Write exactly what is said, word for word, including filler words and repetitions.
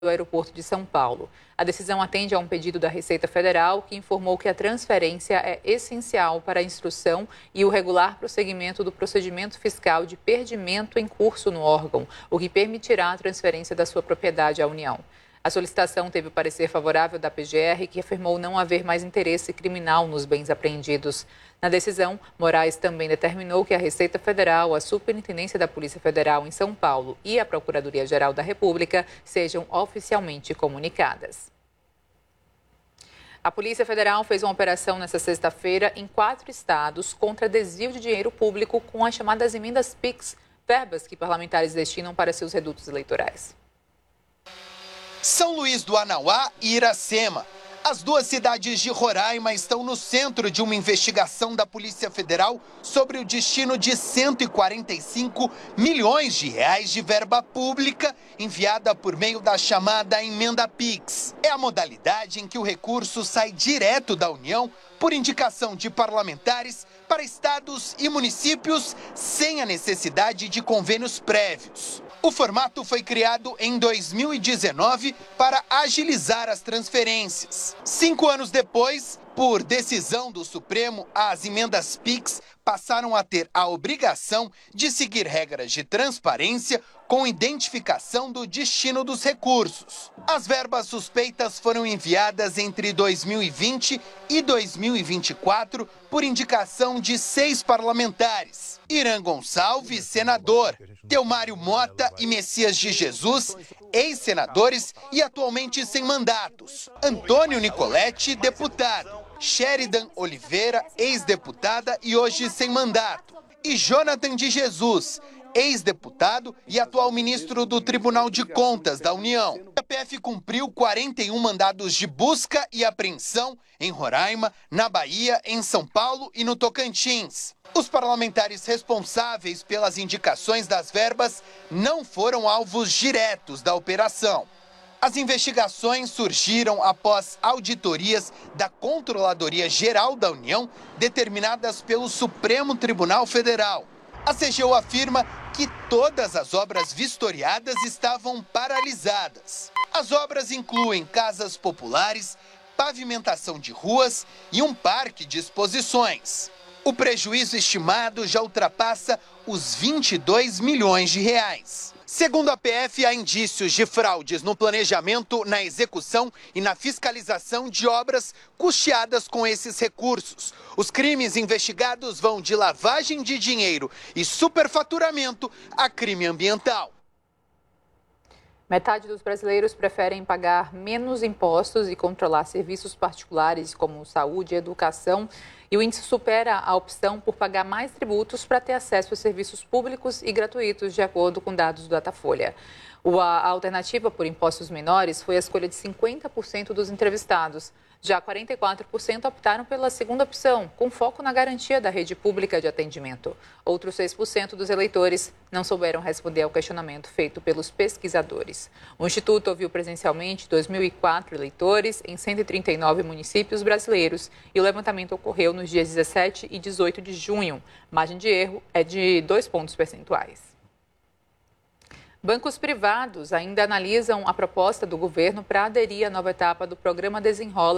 do aeroporto de São Paulo. A decisão atende a um pedido da Receita Federal, que informou que a transferência é essencial para a instrução e o regular prosseguimento do procedimento fiscal de perdimento em curso no órgão, o que permitirá a transferência da sua propriedade à União. A solicitação teve o parecer favorável da P G R, que afirmou não haver mais interesse criminal nos bens apreendidos. Na decisão, Moraes também determinou que a Receita Federal, a Superintendência da Polícia Federal em São Paulo e a Procuradoria-Geral da República sejam oficialmente comunicadas. A Polícia Federal fez uma operação nesta sexta-feira em quatro estados contra desvio de dinheiro público com as chamadas emendas Pix, verbas que parlamentares destinam para seus redutos eleitorais. São Luís do Anauá e Iracema. As duas cidades de Roraima estão no centro de uma investigação da Polícia Federal sobre o destino de cento e quarenta e cinco milhões de reais de verba pública enviada por meio da chamada emenda Pix. É a modalidade em que o recurso sai direto da União por indicação de parlamentares para estados e municípios sem a necessidade de convênios prévios. O formato foi criado em dois mil e dezenove para agilizar as transferências. Cinco anos depois, por decisão do Supremo, as emendas Pix passaram a ter a obrigação de seguir regras de transparência com identificação do destino dos recursos. As verbas suspeitas foram enviadas entre dois mil e vinte e dois mil e vinte e quatro por indicação de seis parlamentares. Irã Gonçalves, senador. Teomário Mota e Messias de Jesus, ex-senadores e atualmente sem mandatos. Antônio Nicoletti, deputado. Sheridan Oliveira, ex-deputada e hoje sem mandato. E Jonathan de Jesus, ex-deputado e atual ministro do Tribunal de Contas da União. A P F cumpriu quarenta e um mandados de busca e apreensão em Roraima, na Bahia, em São Paulo e no Tocantins. Os parlamentares responsáveis pelas indicações das verbas não foram alvos diretos da operação. As investigações surgiram após auditorias da Controladoria Geral da União determinadas pelo Supremo Tribunal Federal. A C G U afirma que todas as obras vistoriadas estavam paralisadas. As obras incluem casas populares, pavimentação de ruas e um parque de exposições. O prejuízo estimado já ultrapassa os vinte e dois milhões de reais. Segundo a P F, há indícios de fraudes no planejamento, na execução e na fiscalização de obras custeadas com esses recursos. Os crimes investigados vão de lavagem de dinheiro e superfaturamento a crime ambiental. Metade dos brasileiros preferem pagar menos impostos e controlar serviços particulares como saúde e educação. E o índice supera a opção por pagar mais tributos para ter acesso a serviços públicos e gratuitos, de acordo com dados do Datafolha. A alternativa por impostos menores foi a escolha de cinquenta por cento dos entrevistados. Já quarenta e quatro por cento optaram pela segunda opção, com foco na garantia da rede pública de atendimento. Outros seis por cento dos eleitores não souberam responder ao questionamento feito pelos pesquisadores. O Instituto ouviu presencialmente dois mil e quatro eleitores em cento e trinta e nove municípios brasileiros e o levantamento ocorreu nos dias dezessete e dezoito de junho. Margem de erro é de dois pontos percentuais. Bancos privados ainda analisam a proposta do governo para aderir à nova etapa do programa Desenrola,